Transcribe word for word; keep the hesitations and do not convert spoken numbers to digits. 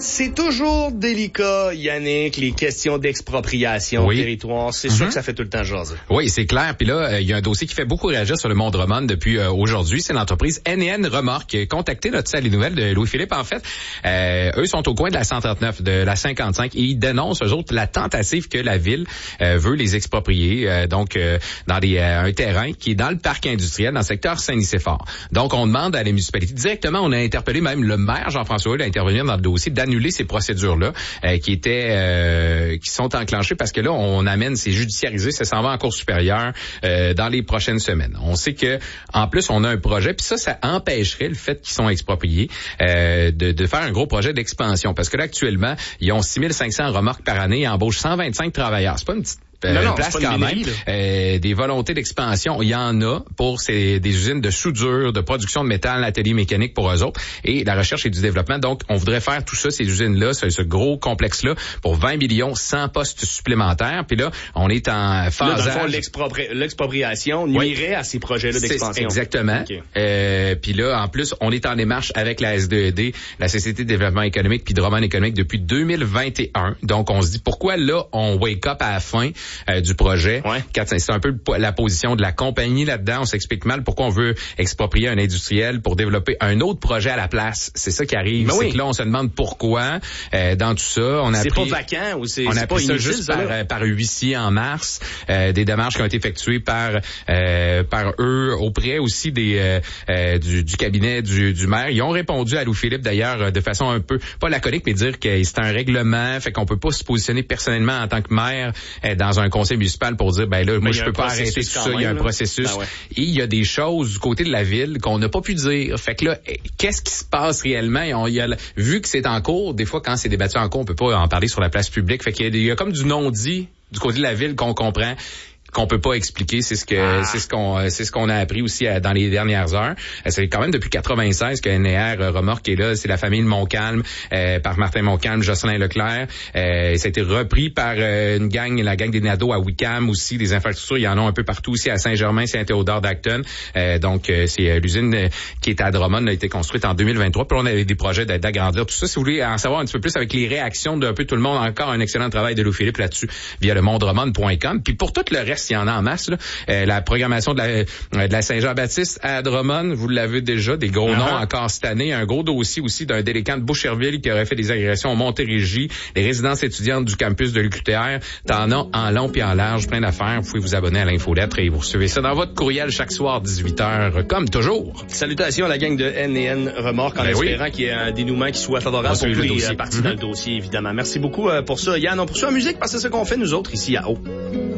C'est toujours délicat, Yannick, les questions d'expropriation oui. de territoire. C'est mm-hmm. sûr que ça fait tout le temps jaser. Oui, c'est clair. Puis là, il euh, y a un dossier qui fait beaucoup réagir sur le monde Drummond depuis euh, aujourd'hui. C'est l'entreprise N et N Remorque qui a contacté notre salle des nouvelles de Louis-Philippe. En fait, euh, eux sont au coin de la cent trente-neuf, de la cinquante-cinq, et ils dénoncent, eux autres, la tentative que la ville euh, veut les exproprier, euh, donc euh, dans des, euh, un terrain qui est dans le parc industriel, dans le secteur Saint-Nicéphore. Donc, on demande à la municipalité, directement, on a interpellé même le maire Jean-François Hull à intervenir dans le dossier, d'annuler ces procédures-là euh, qui étaient euh, qui sont enclenchées parce que là, on amène, c'est judiciarisé, ça s'en va en cour supérieure euh, dans les prochaines semaines. On sait que en plus, on a un projet, puis ça, ça empêcherait le fait qu'ils sont expropriés euh, de, de faire un gros projet d'expansion. Parce que là, actuellement, ils ont six mille cinq cents remorques par année et embauchent cent vingt-cinq travailleurs. C'est pas une petite Euh, non, non, place c'est pas quand une même. mairie, Euh, des volontés d'expansion, il y en a pour ces, des usines de soudure, de production de métal, ateliers mécaniques pour eux autres, et la recherche et du développement. Donc, on voudrait faire tout ça, ces usines-là, ce, ce gros complexe-là, pour vingt millions, cent postes supplémentaires. Puis là, on est en phase. Là, dans le fond, l'expropri- l'expropriation nuirait oui. à ces projets-là d'expansion. C'est, exactement. Okay. Euh, puis là, en plus, on est en démarche avec la S deux E D, la Société de développement économique, puis Drummond économique depuis deux mille vingt et un. Donc, on se dit, pourquoi là, on wake up à la fin euh, du projet? Ouais. C'est un peu la position de la compagnie là-dedans. On s'explique mal pourquoi on veut exproprier un industriel pour développer un autre projet à la place. C'est ça qui arrive. Ben c'est oui. que là, on se demande pourquoi euh, dans tout ça. On a c'est pris, pas vacant ou c'est, on c'est a pas pris ça inutile, juste ça, par, euh, par huissier en mars. Euh, des démarches qui ont été effectuées par euh, par eux auprès aussi des euh, euh, du, du cabinet du, du maire. Ils ont répondu à Louis-Philippe d'ailleurs de façon un peu pas laconique, mais dire que c'est un règlement, fait qu'on peut pas se positionner personnellement en tant que maire euh, dans un conseil municipal pour dire ben là moi je peux pas arrêter tout ça, il y a un processus. Ben ouais. Et il y a des choses du côté de la ville qu'on n'a pas pu dire. Fait que là, qu'est-ce qui se passe réellement? On, il y a, vu que c'est en cours, des fois quand c'est débattu en cours, on peut pas en parler sur la place publique. Fait qu'il y a, des, il y a comme du non-dit du côté de la ville qu'on comprend, qu'on peut pas expliquer. C'est ce que ah. c'est ce qu'on c'est ce qu'on a appris aussi à, dans les dernières heures. C'est quand même depuis quatre-vingt-seize que N et N Remorque est là. C'est la famille de Montcalm euh, par Martin Montcalm, Jocelyn Leclerc. Euh, ça a été repris par euh, une gang, la gang des Nadeaux à Wickham aussi. Des infrastructures, il y en a un peu partout aussi à Saint-Germain, Saint-Théodore d'Acton. Euh, donc euh, c'est euh, l'usine euh, qui est à Drummond a été construite en deux mille vingt-trois. Puis on avait des projets d'agrandir tout ça. Si vous voulez en savoir un petit peu plus avec les réactions d'un peu tout le monde, encore un excellent travail de Louis-Philippe là-dessus via le monde drummond point com. Puis pour tout le reste, il y en a en masse. Là. Euh, la programmation de la, euh, de la Saint-Jean-Baptiste à Drummond, vous l'avez déjà, des gros uh-huh. noms encore cette année. Un gros dossier aussi d'un délinquant de Boucherville qui aurait fait des agressions au Montérégie, les résidences étudiantes du campus de l'U Q T R. T'en as en long puis en large, plein d'affaires. Vous pouvez vous abonner à l'infolettre et vous recevez ça dans votre courriel chaque soir, dix-huit heures, comme toujours. Salutations à la gang de N et N Remorque, en ben espérant oui. qu'il y ait un dénouement qui soit favorable pour tous les parties mm-hmm. dans le dossier, évidemment. Merci beaucoup euh, pour ça. Yann, on poursuit en musique parce que c'est ce qu'on fait nous autres ici à Haut.